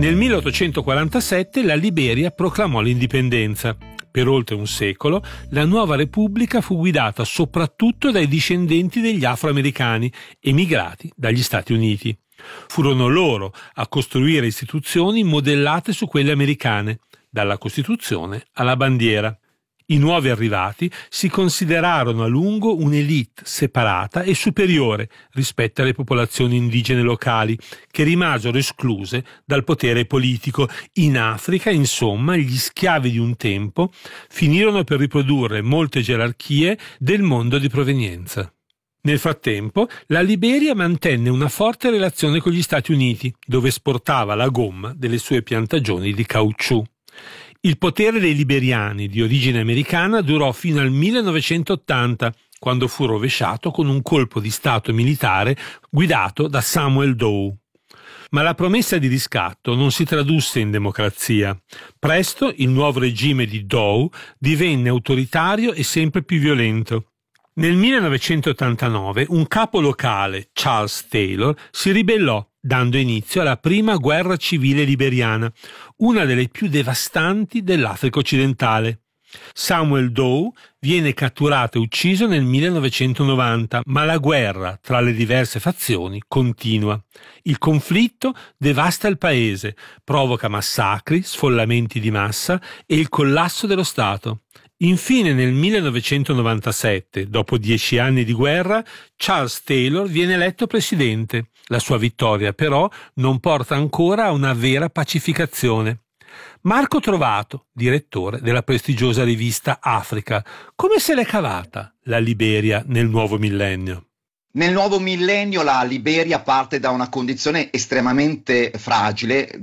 Nel 1847 la Liberia proclamò l'indipendenza. Per oltre un secolo, la nuova Repubblica fu guidata soprattutto dai discendenti degli afroamericani emigrati dagli Stati Uniti. Furono loro a costruire istituzioni modellate su quelle americane, dalla Costituzione alla bandiera. I nuovi arrivati si considerarono a lungo un'élite separata e superiore rispetto alle popolazioni indigene locali, che rimasero escluse dal potere politico. In Africa, insomma, gli schiavi di un tempo finirono per riprodurre molte gerarchie del mondo di provenienza. Nel frattempo, la Liberia mantenne una forte relazione con gli Stati Uniti, dove esportava la gomma delle sue piantagioni di caucciù. Il potere dei liberiani di origine americana durò fino al 1980, quando fu rovesciato con un colpo di stato militare guidato da Samuel Doe. Ma la promessa di riscatto non si tradusse in democrazia. Presto il nuovo regime di Doe divenne autoritario e sempre più violento. Nel 1989 un capo locale, Charles Taylor, si ribellò, dando inizio alla prima guerra civile liberiana, una delle più devastanti dell'Africa occidentale. Samuel Doe viene catturato e ucciso nel 1990, ma la guerra tra le diverse fazioni continua. Il conflitto devasta il paese, provoca massacri, sfollamenti di massa e il collasso dello Stato. Infine, nel 1997, dopo 10 anni di guerra, Charles Taylor viene eletto presidente. La sua vittoria, però, non porta ancora a una vera pacificazione. Marco Trovato, direttore della prestigiosa rivista Africa, come se l'è cavata la Liberia nel nuovo millennio? Nel nuovo millennio la Liberia parte da una condizione estremamente fragile,